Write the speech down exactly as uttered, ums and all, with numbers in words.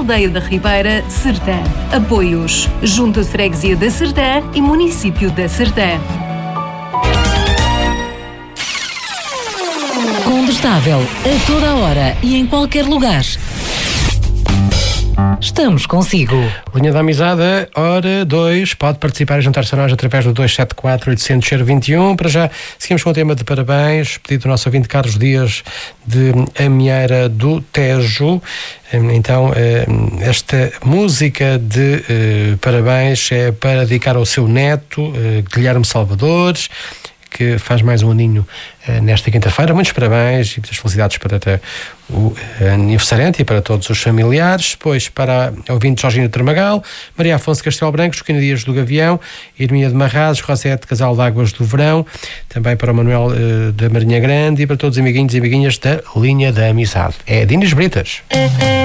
Aldeia da Ribeira, Sertã. Apoios: Junta de Freguesia da Sertã e Município da Sertã. Condestável, a toda a hora e em qualquer lugar. Estamos consigo. Linha da Amizade, hora dois. Pode participar e juntar-se a nós através do dois sete quatro, oito zero zero, dois um. Para já, seguimos com o tema de parabéns, pedido do nosso ouvinte Carlos Dias, de Amieira do Tejo. Então, esta música de parabéns é para dedicar ao seu neto, Guilherme Salvador, que faz mais um aninho uh, nesta quinta-feira. Muitos parabéns e muitas felicidades para até o uh, aniversariante e para todos os familiares. Depois para a ouvinte Jorginho Tramagal, Maria Afonso Castelo Branco, Joaquina Dias do Gavião, Irmia de Marrazes, Rosete Casal de Águas do Verão, também para o Manuel uh, da Marinha Grande e para todos os amiguinhos e amiguinhas da Linha da Amizade. É Dinis Britas.